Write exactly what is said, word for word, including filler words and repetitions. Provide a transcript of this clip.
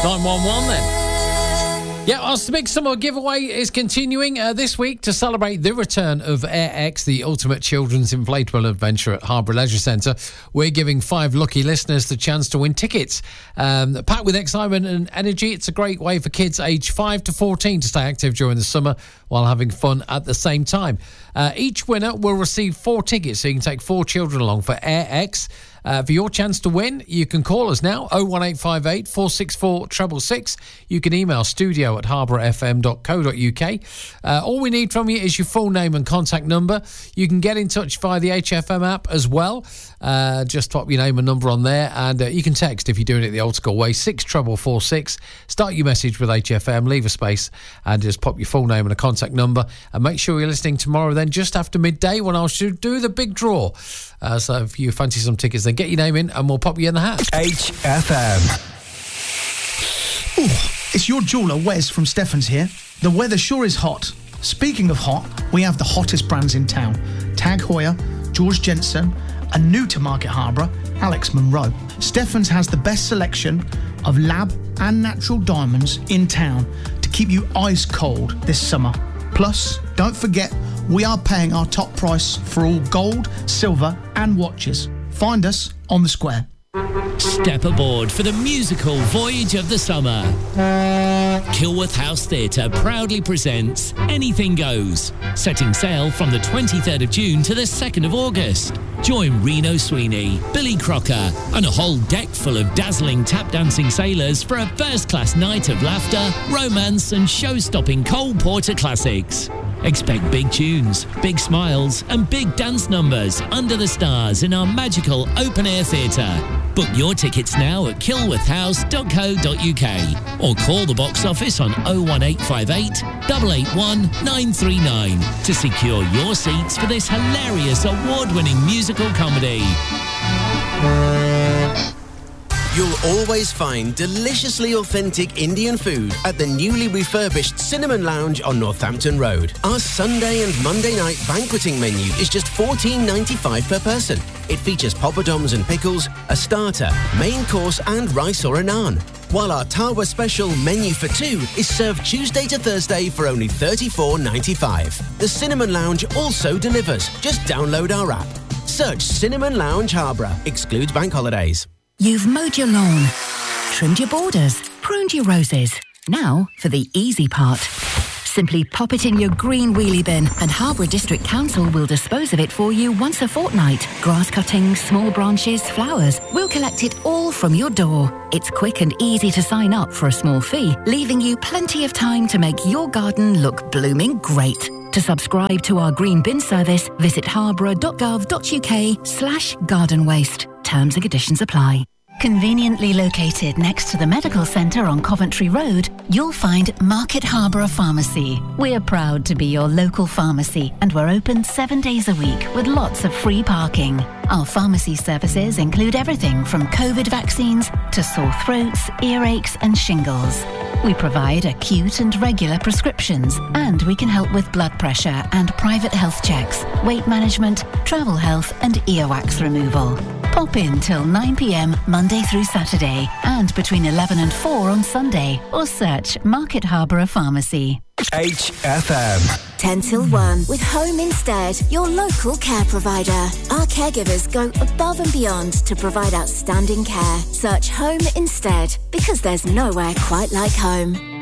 nine one one then. Yeah, our Big Summer giveaway is continuing uh, this week to celebrate the return of Air X, the ultimate children's inflatable adventure at Harborough Leisure Centre. We're giving five lucky listeners the chance to win tickets. Um, packed with excitement and energy, it's a great way for kids aged five to fourteen to stay active during the summer while having fun at the same time. Uh, each winner will receive four tickets, so you can take four children along for Air X. Uh, for your chance to win, you can call us now, oh one eight five eight, four six four, six six six. You can email studio at harborough f m dot co dot u k. Uh, all we need from you is your full name and contact number. You can get in touch via the H F M app as well. Uh, just pop your name and number on there, and uh, you can text if you're doing it the old school way, six four four six. Start your message with H F M, leave a space, and just pop your full name and a contact number. And make sure you're listening tomorrow then, just after midday, when I'll do the big draw. Uh, so if you fancy some tickets, then get your name in and we'll pop you in the hat. H F M. Ooh, it's your jeweller, Wes from Stefan's here. The weather sure is hot. Speaking of hot, we have the hottest brands in town. Tag Heuer, George Jensen, and new to Market Harborough, Alex Monroe. Stefan's has the best selection of lab and natural diamonds in town to keep you ice cold this summer. Plus, don't forget, we are paying our top price for all gold, silver and watches. Find us on the square. Step aboard for the musical voyage of the summer. Kilworth House Theatre proudly presents Anything Goes, setting sail from the twenty-third of June to the second of August. Join Reno Sweeney, Billy Crocker, and a whole deck full of dazzling tap-dancing sailors for a first-class night of laughter, romance, and show-stopping Cole Porter classics. Expect big tunes, big smiles, and big dance numbers under the stars in our magical open-air theatre. Book your tickets now at kilworth house dot co dot u k or call the box office on oh one eight five eight, eight eight one, nine three nine to secure your seats for this hilarious award-winning musical comedy. You'll always find deliciously authentic Indian food at the newly refurbished Cinnamon Lounge on Northampton Road. Our Sunday and Monday night banqueting menu is just fourteen ninety-five per person. It features poppadoms and pickles, a starter, main course and rice or a naan. While our Tawa special menu for two is served Tuesday to Thursday for only thirty-four ninety-five. The Cinnamon Lounge also delivers. Just download our app. Search Cinnamon Lounge Harborough. Excludes bank holidays. You've mowed your lawn, trimmed your borders, pruned your roses. Now for the easy part. Simply pop it in your green wheelie bin and Harborough District Council will dispose of it for you once a fortnight. Grass cuttings, small branches, flowers. We'll collect it all from your door. It's quick and easy to sign up for a small fee, leaving you plenty of time to make your garden look blooming great. To subscribe to our green bin service, visit harborough dot gov dot u k slash garden waste. Terms and conditions apply. Conveniently located next to the medical centre on Coventry Road, you'll find Market Harborough Pharmacy. We're proud to be your local pharmacy and we're open seven days a week with lots of free parking. Our pharmacy services include everything from COVID vaccines to sore throats, earaches and shingles. We provide acute and regular prescriptions, and we can help with blood pressure and private health checks, weight management, travel health and earwax removal. Pop in till nine p m Monday through Saturday and between eleven and four on Sunday, or search Market Harborough Pharmacy. H F M. ten till one with Home Instead, your local care provider. Our caregivers go above and beyond to provide outstanding care. Search Home Instead, because there's nowhere quite like home.